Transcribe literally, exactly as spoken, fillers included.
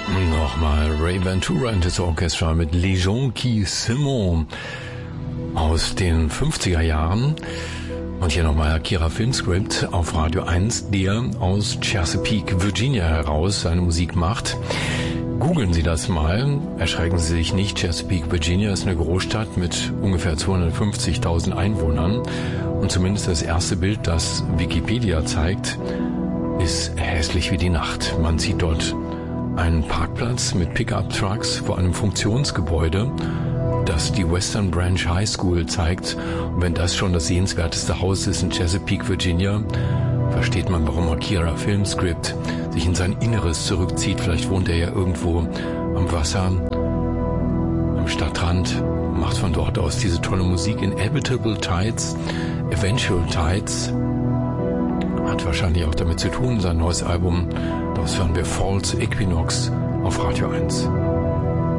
Nochmal Ray Ventura and his Orchestra mit Les Gens qui s'aiment aus den fünfziger Jahren. Und hier nochmal Akira Filmscript auf Radio eins, der aus Chesapeake, Virginia heraus seine Musik macht. Googeln Sie das mal, erschrecken Sie sich nicht. Chesapeake, Virginia ist eine Großstadt mit ungefähr zweihundertfünfzigtausend Einwohnern. Und zumindest das erste Bild, das Wikipedia zeigt, ist hässlich wie die Nacht. Man sieht dort einen Parkplatz mit Pickup-Trucks vor einem Funktionsgebäude, das die Western Branch High School zeigt. Und wenn das schon das sehenswerteste Haus ist in Chesapeake, Virginia, versteht man, warum Akira Filmscript sich in sein Inneres zurückzieht. Vielleicht wohnt er ja irgendwo am Wasser, am Stadtrand, macht von dort aus diese tolle Musik. Inevitable Tides, Eventual Tides, hat wahrscheinlich auch damit zu tun, sein neues Album. Das hören wir False Equinox auf Radio eins.